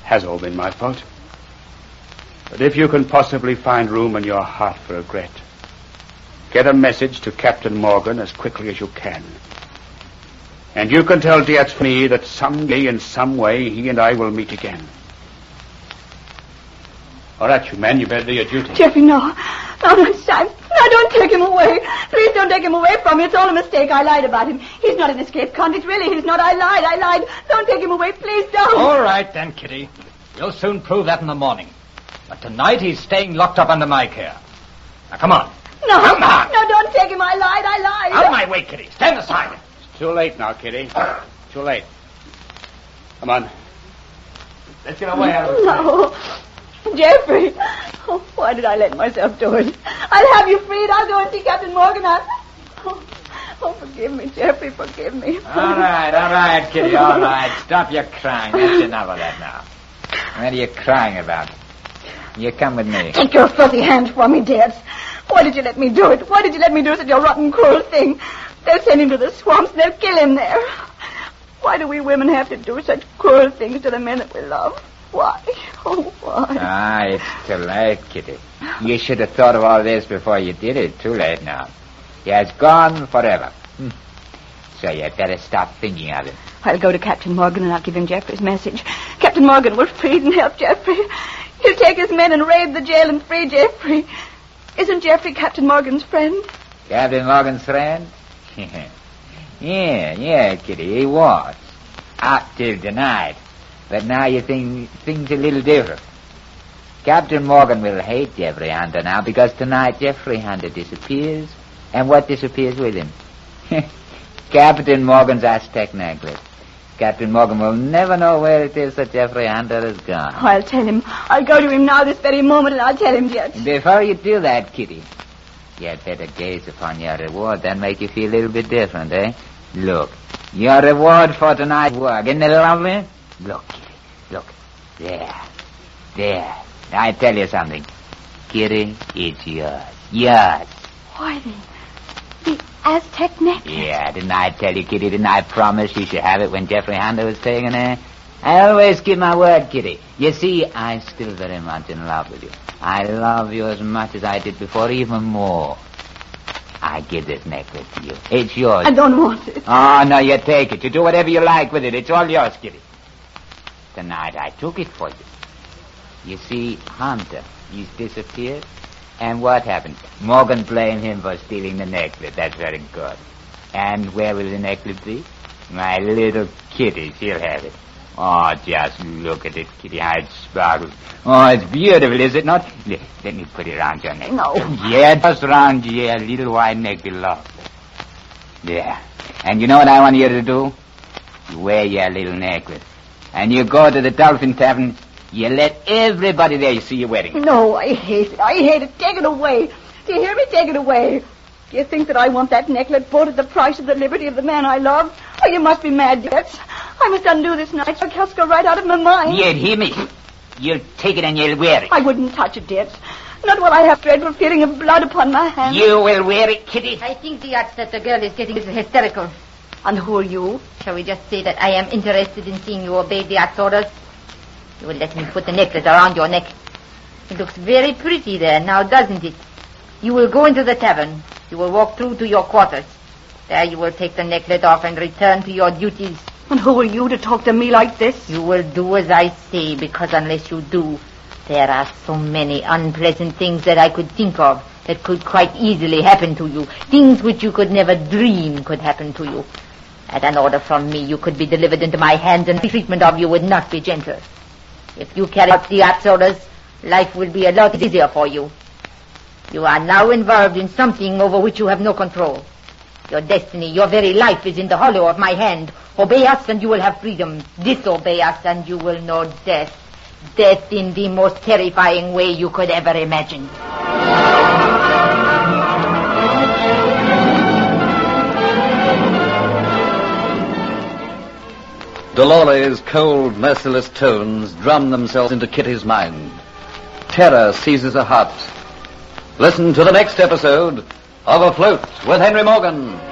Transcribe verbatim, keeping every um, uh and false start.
has all been my fault. But if you can possibly find room in your heart for regret, get a message to Captain Morgan as quickly as you can. And you can tell Diaz for me that someday, in some way, he and I will meet again. All right, you men, you better do your duty. Jeffrey, no. No, no, Sam. No, don't take him away. Please don't take him away from me. It's all a mistake. I lied about him. He's not an escaped convict. Really, he's not. I lied. I lied. Don't take him away. Please don't. All right, then, Kitty. You'll soon prove that in the morning. But tonight he's staying locked up under my care. Now, come on. No. Come on. No, don't take him. I lied. I lied. Out of my way, Kitty. Stand aside. It's too late now, Kitty. Too late. Come on. Let's get away out of this No. Jeffrey. Oh, why did I let myself do it? I'll have you freed. I'll go and see Captain Morgan. I'll... Oh, oh, forgive me, Jeffrey. Forgive me. All right, all right, Kitty, all right. Stop your crying. That's enough of that now. What are you crying about? You come with me. Take your filthy hands from me, Dad. Why did you let me do it? Why did you let me do such a rotten, cruel thing? They'll send him to the swamps and they'll kill him there. Why do we women have to do such cruel things to the men that we love? Why? Oh, why? Ah, it's too late, Kitty. You should have thought of all this before you did it. Too late now. Yeah, it's gone forever. Hmm. So you'd better stop thinking of it. I'll go to Captain Morgan and I'll give him Jeffrey's message. Captain Morgan will free and help Jeffrey. He'll take his men and raid the jail and free Jeffrey. Isn't Jeffrey Captain Morgan's friend? Captain Morgan's friend? yeah, yeah, Kitty, he was. Up till tonight. But now you think things a little different. Captain Morgan will hate Jeffrey Hunter now because tonight Jeffrey Hunter disappears. And what disappears with him? Captain Morgan's Aztec necklace. Captain Morgan will never know where it is that Jeffrey Hunter has gone. Oh, I'll tell him. I'll go to him now this very moment and I'll tell him, Jets. Before you do that, Kitty, you'd better gaze upon your reward. That'll make you feel a little bit different, eh? Look, your reward for tonight's work. Isn't it lovely? Look, Kitty, look. There. There. I tell you something. Kitty, it's yours. Yours. Why, the, the Aztec necklace? Yeah, didn't I tell you, Kitty? Didn't I promise you should have it when Jeffrey Hunter was taken there? I always give my word, Kitty. You see, I'm still very much in love with you. I love you as much as I did before, even more. I give this necklace to you. It's yours. I don't want it. Oh, no, you take it. You do whatever you like with it. It's all yours, Kitty. Tonight I took it for you. You see, Hunter, he's disappeared. And what happened? Morgan blamed him for stealing the necklace. That's very good. And where will the necklace be? My little Kitty, she'll have it. Oh, just look at it, Kitty, how it sparkles. Oh, it's beautiful, is it not? Let, let me put it around your neck. No. Yeah, just around your little white neck below. Yeah. And you know what I want you to do? You wear your little necklace. And you go to the Dolphin Tavern. You let everybody there see you wearing it. No, I hate it. I hate it. Take it away. Do you hear me? Take it away. Do you think that I want that necklace bought at the price of the liberty of the man I love? Oh, you must be mad, Jets. I must undo this night so I'll go right out of my mind. You'd hear me. You'll take it and you'll wear it. I wouldn't touch it, Jets. Not while I have dreadful feeling of blood upon my hands. You will wear it, Kitty. I think the odds that the girl is getting is hysterical. And who are you? Shall we just say that I am interested in seeing you obey the odds orders? You will let me put the necklace around your neck. It looks very pretty there now, doesn't it? You will go into the tavern. You will walk through to your quarters. There you will take the necklace off and return to your duties. And who are you to talk to me like this? You will do as I say, because unless you do, there are so many unpleasant things that I could think of that could quite easily happen to you. Things which you could never dream could happen to you. At an order from me, you could be delivered into my hands and the treatment of you would not be gentle. If you carry out the odds orders, life will be a lot easier for you. You are now involved in something over which you have no control. Your destiny, your very life is in the hollow of my hand. Obey us and you will have freedom. Disobey us and you will know death. Death in the most terrifying way you could ever imagine. Dolores' cold, merciless tones drum themselves into Kitty's mind. Terror seizes her heart. Listen to the next episode of Afloat with Henry Morgan.